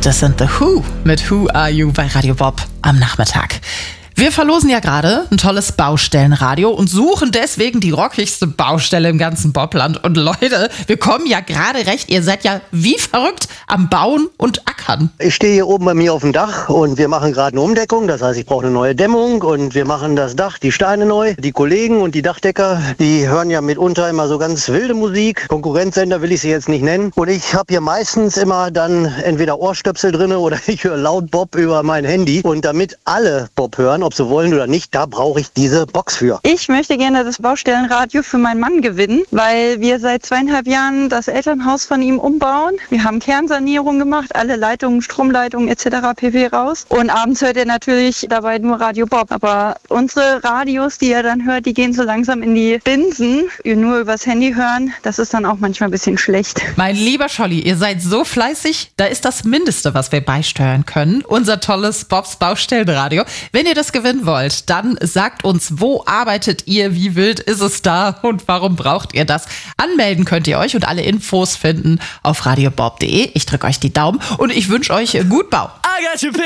Das sind The Who mit Who Are You bei Radio Bob am Nachmittag. Wir verlosen ja gerade ein tolles Baustellenradio und suchen deswegen die rockigste Baustelle im ganzen Bobland. Und Leute, wir kommen ja gerade recht, ihr seid ja wie verrückt am Bauen und Ackern. Ich stehe hier oben bei mir auf dem Dach und wir machen gerade eine Umdeckung. Das heißt, ich brauche eine neue Dämmung und wir machen das Dach, die Steine neu. Die Kollegen und die Dachdecker, die hören ja mitunter immer so ganz wilde Musik. Konkurrenzsender will ich sie jetzt nicht nennen. Und ich habe hier meistens immer dann entweder Ohrstöpsel drin oder ich höre laut Bob über mein Handy. Und damit alle Bob hören, ob sie wollen oder nicht, da brauche ich diese Box für. Ich möchte gerne das Baustellenradio für meinen Mann gewinnen, weil wir seit 2,5 Jahren das Elternhaus von ihm umbauen. Wir haben Kernsanierung gemacht, alle Leitungen, Stromleitungen etc. pp. Raus. Und abends hört er natürlich dabei nur Radio Bob. Aber unsere Radios, die er dann hört, die gehen so langsam in die Binsen. Nur übers Handy hören, das ist dann auch manchmal ein bisschen schlecht. Mein lieber Scholli, ihr seid so fleißig, da ist das Mindeste, was wir beisteuern können. Unser tolles Bobs Baustellenradio. Wenn ihr das gewinnen wollt, dann sagt uns, wo arbeitet ihr, wie wild ist es da und warum braucht ihr das? Anmelden könnt ihr euch und alle Infos finden auf radiobob.de. Ich drücke euch die Daumen und ich wünsche euch gut Bau.